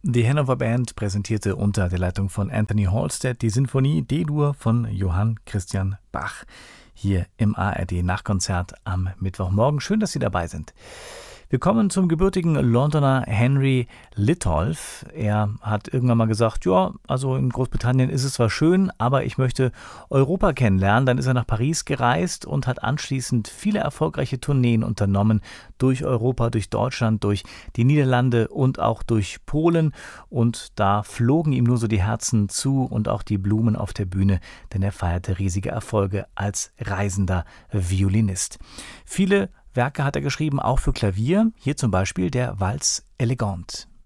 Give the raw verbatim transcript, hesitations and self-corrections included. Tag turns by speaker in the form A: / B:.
A: Die Hannover Band präsentierte unter der Leitung von Anthony Halstead die Sinfonie D-Dur von Johann Christian Bach hier im A R D-Nachkonzert am Mittwochmorgen. Schön, dass Sie dabei sind. Wir kommen zum gebürtigen Londoner Henry Litolff. Er hat irgendwann mal gesagt, ja, also in Großbritannien ist es zwar schön, aber ich möchte Europa kennenlernen. Dann ist er nach Paris gereist und hat anschließend viele erfolgreiche Tourneen unternommen durch Europa, durch Deutschland, durch die Niederlande und auch durch Polen. Und da flogen ihm nur so die Herzen zu und auch die Blumen auf der Bühne, denn er feierte riesige Erfolge als reisender Violinist. Viele Werke hat er geschrieben, auch für Klavier. Hier zum Beispiel der Valse Elegante.